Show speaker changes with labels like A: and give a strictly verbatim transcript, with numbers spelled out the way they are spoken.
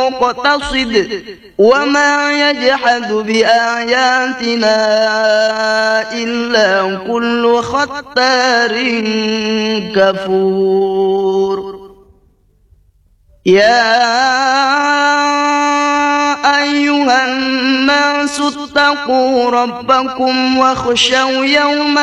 A: مقتصد وما يجحد بآياتنا إلا كل ختار كفور يا أيها الناس اتقوا ربكم واخشوا يوما